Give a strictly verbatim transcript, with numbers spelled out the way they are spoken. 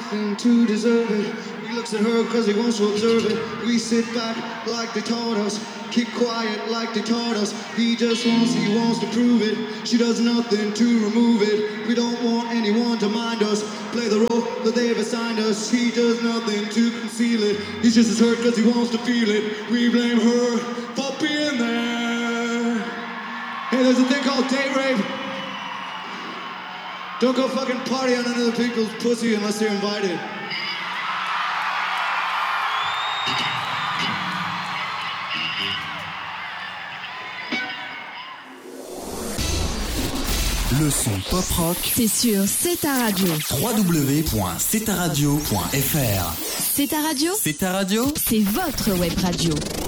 nothing to deserve it. He looks at her cause he wants to observe it. We sit back like they taught us, keep quiet like they taught us. He just wants, he wants to prove it. She does nothing to remove it. We don't want anyone to mind us, play the role that they've assigned us. He does nothing to conceal it. He's just as hurt cause he wants to feel it. We blame her for being there. Hey, there's a thing called date rape. Don't go fucking party on another people's pussy unless they're invited. Le son pop rock, c'est sur C'est ta radio. w w w point c'est ta radio point f r. C'est ta radio. C'est ta radio. C'est votre web radio.